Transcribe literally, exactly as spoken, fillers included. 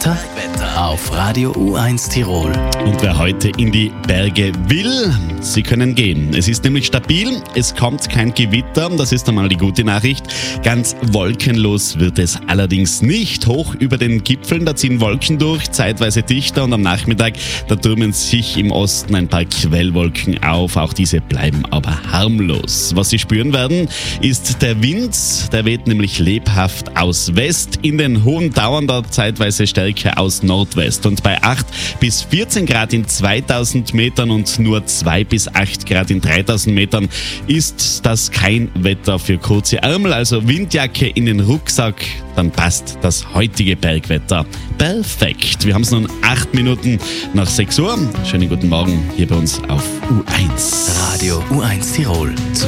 Bergwetter auf Radio U eins Tirol. Und wer heute in die Berge will, Sie können gehen. Es ist nämlich stabil, es kommt kein Gewitter, das ist einmal die gute Nachricht. Ganz wolkenlos wird es allerdings nicht. Hoch über den Gipfeln, da ziehen Wolken durch, zeitweise dichter, und am Nachmittag, da türmen sich im Osten ein paar Quellwolken auf. Auch diese bleiben aber harmlos. Was Sie spüren werden, ist der Wind. Der weht nämlich lebhaft aus West, in den hohen Tauern da zeitweise Stärke aus Nordwest. Und bei acht bis vierzehn Grad in zweitausend Metern und nur zwei bis acht Grad in dreitausend Metern ist das kein Wetter für kurze Ärmel. Also Windjacke in den Rucksack, dann passt das heutige Bergwetter perfekt. Wir haben es nun acht Minuten nach sechs Uhr. Schönen guten Morgen hier bei uns auf U eins. Radio U eins Tirol.